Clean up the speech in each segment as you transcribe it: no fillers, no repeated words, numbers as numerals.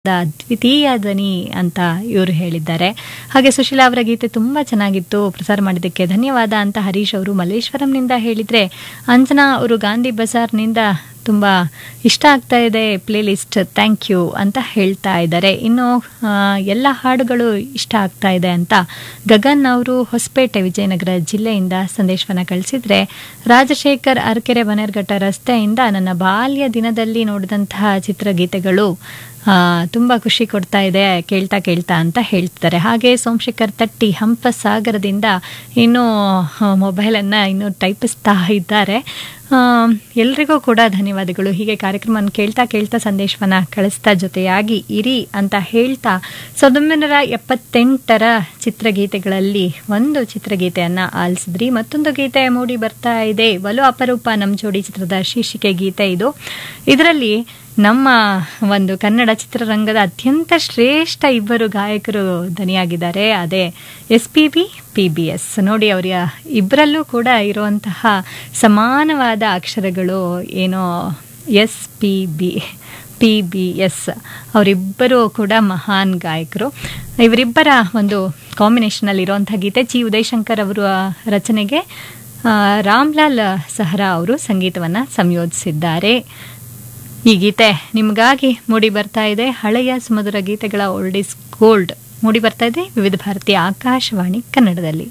ದ್ವಿತೀಯ ಧ್ವನಿ ಅಂತ ಇವರು ಹೇಳಿದ್ದಾರೆ. ಹಾಗೆ ಸುಶೀಲಾ ಅವರ ಗೀತೆ ತುಂಬಾ ಚೆನ್ನಾಗಿತ್ತು, ಪ್ರಸಾರ ಮಾಡಿದ್ದಕ್ಕೆ ಧನ್ಯವಾದ ಅಂತ ಹರೀಶ್ ಅವರು ಮಲ್ಲೇಶ್ವರಂನಿಂದ ಹೇಳಿದ್ರೆ, ಅಂಜನಾ ಅವರು ಗಾಂಧಿ ಬಜಾರ್ನಿಂದ ತುಂಬಾ ಇಷ್ಟ ಆಗ್ತಾ ಇದೆ ಪ್ಲೇ ಲಿಸ್ಟ್, ಥ್ಯಾಂಕ್ ಯು ಅಂತ ಹೇಳ್ತಾ ಇದ್ದಾರೆ. ಇನ್ನು ಎಲ್ಲ ಹಾಡುಗಳು ಇಷ್ಟ ಆಗ್ತಾ ಇದೆ ಅಂತ ಗಗನ್ ಅವರು ಹೊಸಪೇಟೆ ವಿಜಯನಗರ ಜಿಲ್ಲೆಯಿಂದ ಸಂದೇಶವನ್ನ ಕಳಿಸಿದ್ರೆ, ರಾಜಶೇಖರ್ ಅರಕೆರೆ ಬನ್ನೇರ್ಘಟ್ಟ ರಸ್ತೆಯಿಂದ ನನ್ನ ಬಾಲ್ಯ ದಿನದಲ್ಲಿ ನೋಡಿದಂತಹ ಚಿತ್ರಗೀತೆಗಳು ತುಂಬಾ ಖುಷಿ ಕೊಡ್ತಾ ಇದೆ ಕೇಳ್ತಾ ಕೇಳ್ತಾ ಅಂತ ಹೇಳ್ತಾರೆ. ಹಾಗೆ ಸೋಮಶೇಖರ್ ತಟ್ಟಿ ಹಂಪಸಾಗರದಿಂದ ಇನ್ನೂ ಮೊಬೈಲನ್ನು ಇನ್ನೂ ಟೈಪಿಸ್ತಾ ಇದ್ದಾರೆ. ಎಲ್ರಿಗೂ ಕೂಡ ಧನ್ಯವಾದಗಳು. ಹೀಗೆ ಕಾರ್ಯಕ್ರಮವನ್ನು ಕೇಳ್ತಾ ಕೇಳ್ತಾ ಸಂದೇಶವನ್ನ ಕಳಿಸ್ತಾ ಜೊತೆಯಾಗಿ ಇರಿ ಅಂತ ಹೇಳ್ತಾ 1978ರ ಚಿತ್ರಗೀತೆಗಳಲ್ಲಿ ಒಂದು ಚಿತ್ರಗೀತೆಯನ್ನ ಆಲಿಸಿದ್ರಿ. ಮತ್ತೊಂದು ಗೀತೆ ಮೂಡಿ ಬರ್ತಾ ಇದೆ, ಬಲು ಅಪರೂಪ ನಮ್ಮ ಜೋಡಿ ಚಿತ್ರದ ಶೀರ್ಷಿಕೆ ಗೀತೆ ಇದು. ಇದರಲ್ಲಿ ನಮ್ಮ ಒಂದು ಕನ್ನಡ ಚಿತ್ರರಂಗದ ಅತ್ಯಂತ ಶ್ರೇಷ್ಠ ಇಬ್ಬರು ಗಾಯಕರು ದನಿಯಾಗಿದ್ದಾರೆ. ಅದೇ SPB PBS. ನೋಡಿ, ಅವರ ಇಬ್ಬರಲ್ಲೂ ಕೂಡ ಇರುವಂತಹ ಸಮಾನವಾದ ಅಕ್ಷರಗಳು ಏನೋ SPB PBS. ಅವರಿಬ್ಬರು ಕೂಡ ಮಹಾನ್ ಗಾಯಕರು. ಇವರಿಬ್ಬರ ಒಂದು ಕಾಂಬಿನೇಷನ್ ಅಲ್ಲಿ ಇರುವಂತಹ ಗೀತೆ ಜಿ ಉದಯಶಂಕರ್ ಅವರ ರಚನೆಗೆ ರಾಮ್ಲಾಲ್ ಸಹರಾ ಅವರು ಸಂಗೀತವನ್ನ ಸಂಯೋಜಿಸಿದ್ದಾರೆ. ಈ ಗೀತೆ ನಿಮಗಾಗಿ ಮೂಡಿ ಬರ್ತಾ ಇದೆ. ಹಳೆಯ ಸುಮಧುರ ಗೀತೆಗಳ ಓಲ್ಡ್ ಇಸ್ ಗೋಲ್ಡ್ ಮೂಡಿ ಬರ್ತಾ ಇದೆ ವಿವಿಧ ಭಾರತೀಯ ಆಕಾಶವಾಣಿ ಕನ್ನಡದಲ್ಲಿ.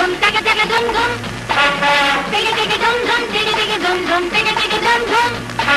Take it, dum dum, take it, dum dum, take it, dum dum.